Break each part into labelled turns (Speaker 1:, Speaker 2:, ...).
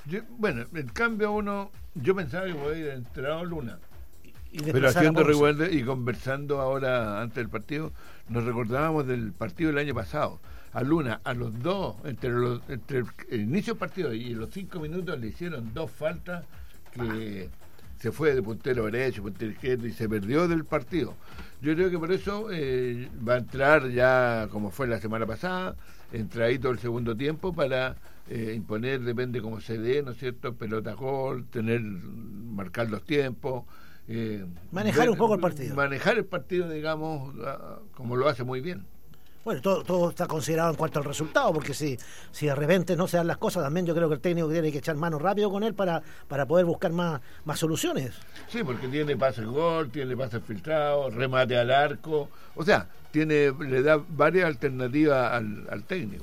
Speaker 1: Bueno, el cambio yo pensaba que podía haber entrado Luna. Pero
Speaker 2: desplazar a
Speaker 1: haciendo
Speaker 2: Ponce.
Speaker 1: recuerdo y conversando ahora antes del partido, nos recordábamos del partido del año pasado. A Luna, a los dos, entre el inicio del partido y los 5 minutos, le hicieron 2 faltas que se fue de puntero derecho, puntero izquierdo y se perdió del partido. Yo creo que por eso va a entrar ya, como fue la semana pasada, entradito el segundo tiempo para imponer, depende cómo se dé, ¿no es cierto?, pelota gol, marcar los tiempos.
Speaker 2: Manejar un poco el partido.
Speaker 1: Manejar el partido, digamos, como lo hace muy bien.
Speaker 2: Bueno, todo está considerado en cuanto al resultado, porque si de repente no se dan las cosas, también yo creo que el técnico tiene que echar mano rápido con él para poder buscar más soluciones.
Speaker 1: Sí, porque tiene pase gol, tiene pase filtrado, remate al arco, o sea, le da varias alternativas al técnico.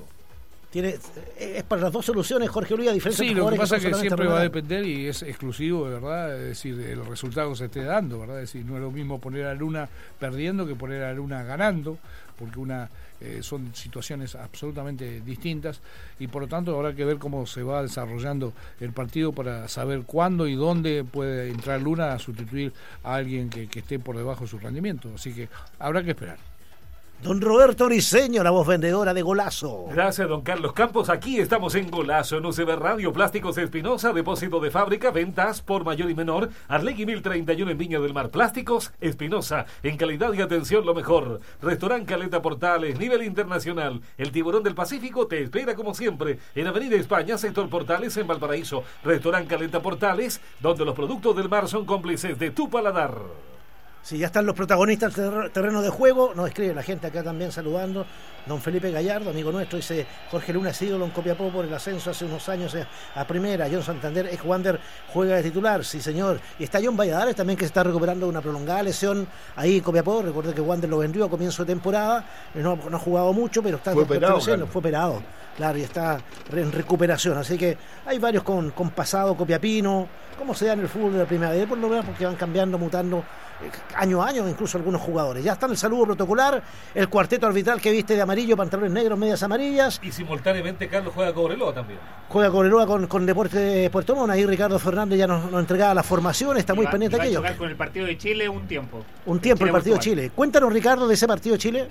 Speaker 2: Es para las dos soluciones, Jorge Luis, a diferencia de
Speaker 3: Sí, lo que pasa es que siempre va a
Speaker 2: a
Speaker 3: depender y es exclusivo, de verdad, es decir, el resultado que se esté dando, ¿verdad? Es decir, no es lo mismo poner a Luna perdiendo que poner a Luna ganando, porque son situaciones absolutamente distintas y por lo tanto habrá que ver cómo se va desarrollando el partido para saber cuándo y dónde puede entrar Luna a sustituir a alguien que esté por debajo de su rendimiento, así que habrá que esperar.
Speaker 2: Don Roberto Briceño, la voz vendedora de Golazo.
Speaker 4: Gracias, don Carlos Campos. Aquí estamos en Golazo, en UCB Radio, Plásticos Espinosa, depósito de fábrica, ventas por mayor y menor. Arlegui 1031 en Viña del Mar. Plásticos Espinosa, en calidad y atención lo mejor. Restaurant Caleta Portales, nivel internacional. El Tiburón del Pacífico te espera como siempre en Avenida España, sector Portales, en Valparaíso. Restaurant Caleta Portales, donde los productos del mar son cómplices de tu paladar.
Speaker 2: Sí, ya están los protagonistas del terreno de juego. Nos escribe la gente acá también saludando. Don Felipe Gallardo, amigo nuestro, dice: Jorge Luna es ídolo en Copiapó por el ascenso hace unos años a primera. John Santander, Wander, juega de titular, sí señor. Y está John Valladares también, que se está recuperando de una prolongada lesión ahí en Copiapó. Recuerde que Wander lo vendió a comienzo de temporada, no ha jugado mucho, pero está
Speaker 1: fue operado,
Speaker 2: claro, y está en recuperación. Así que hay varios con pasado copiapino. ¿Cómo se da en el fútbol de la primera vez? Por lo menos porque van cambiando, mutando año a año, incluso algunos jugadores. Ya está en el saludo protocolar, el cuarteto arbitral que viste de amarillo, pantalones negros, medias amarillas.
Speaker 4: Y simultáneamente Carlos juega Cobreloa también.
Speaker 2: Juega Cobreloa con Deportes de Puerto Montt. Ahí Ricardo Fernández ya nos entregaba la formación, está muy pendiente de aquello.
Speaker 5: Va a jugar con el partido de Chile un tiempo.
Speaker 2: El partido de Chile. Cuéntanos, Ricardo, de ese partido de Chile.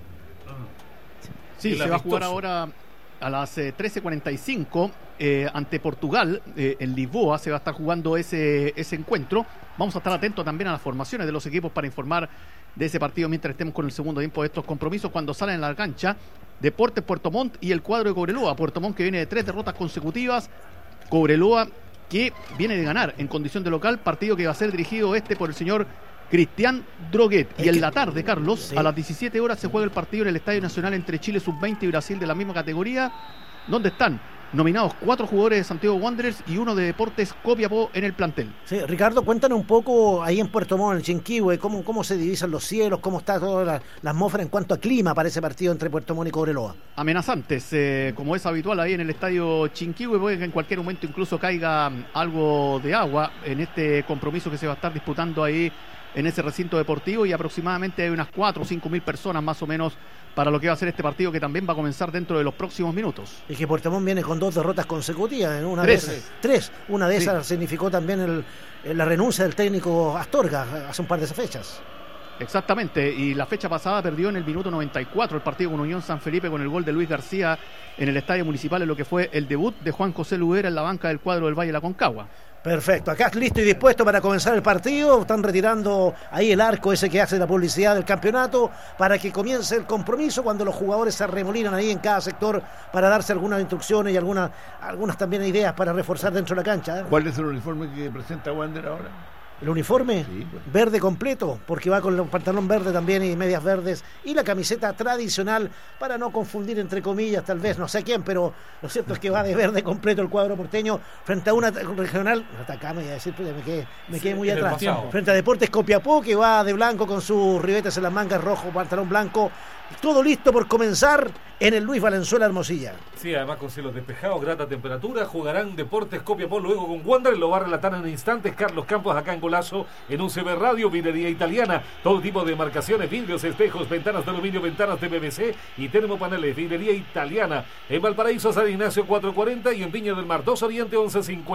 Speaker 6: Sí, se va a jugar ahora a las 13:45 ante Portugal, en Lisboa se va a estar jugando ese encuentro. Vamos a estar atentos también a las formaciones de los equipos para informar de ese partido mientras estemos con el segundo tiempo de estos compromisos, cuando salen a la cancha Deportes Puerto Montt y el cuadro de Cobreloa. Puerto Montt, que viene de 3 derrotas consecutivas, Cobreloa, que viene de ganar en condición de local, partido que va a ser dirigido por el señor Cristian Droguet. Y en la tarde, Carlos, sí, a las 17 horas se juega el partido en el Estadio Nacional entre Chile Sub-20 y Brasil de la misma categoría, donde están nominados 4 jugadores de Santiago Wanderers y 1 de Deportes Copiapó en el plantel.
Speaker 2: Sí, Ricardo, cuéntanos un poco ahí en Puerto Montt, en Chinquihue, cómo se divisan los cielos, cómo está toda la atmósfera en cuanto a clima para ese partido entre Puerto Montt y Cobreloa.
Speaker 6: Amenazantes, como es habitual ahí en el estadio Chinquihue, puede que en cualquier momento incluso caiga algo de agua en este compromiso que se va a estar disputando ahí en ese recinto deportivo, y aproximadamente hay unas 4 o 5 mil personas más o menos para lo que va a ser este partido, que también va a comenzar dentro de los próximos minutos.
Speaker 2: Y que Puerto Montt viene con 2 derrotas consecutivas, en tres. Una de esas significó también la renuncia del técnico Astorga hace un par de fechas.
Speaker 6: Exactamente, y la fecha pasada perdió en el minuto 94 el partido con Unión San Felipe con el gol de Luis García en el Estadio Municipal, en lo que fue el debut de Juan José Lubera en la banca del cuadro del Valle de la Concagua.
Speaker 2: Perfecto, acá listo y dispuesto para comenzar el partido. Están retirando ahí el arco ese que hace la publicidad del campeonato para que comience el compromiso, cuando los jugadores se arremolinan ahí en cada sector para darse algunas instrucciones y algunas también ideas para reforzar dentro de la cancha.
Speaker 1: ¿Cuál es el uniforme que presenta Wander ahora?
Speaker 2: ¿El uniforme?
Speaker 1: Sí, pues.
Speaker 2: Verde completo, porque va con el pantalón verde también y medias verdes, y la camiseta tradicional, para no confundir entre comillas, tal vez, no sé quién, pero lo cierto es que va de verde completo el cuadro porteño frente a una regional, Atacama, iba a decir, me quedé muy atrás, frente a Deportes Copiapó, que va de blanco con sus ribetes en las mangas, rojo, pantalón blanco, todo listo por comenzar en el Luis Valenzuela Hermosilla.
Speaker 4: Sí, además con cielos despejados, grata temperatura. Jugarán Deportes Copiapó luego con Wander. Lo va a relatar en instantes Carlos Campos acá en Golazo, en UCB Radio. Vidrería Italiana, todo tipo de marcaciones, vidrios, espejos, ventanas de aluminio, ventanas de PVC y termopaneles. Vidrería Italiana en Valparaíso, San Ignacio 440 y en Viña del Mar 2 Oriente 1150.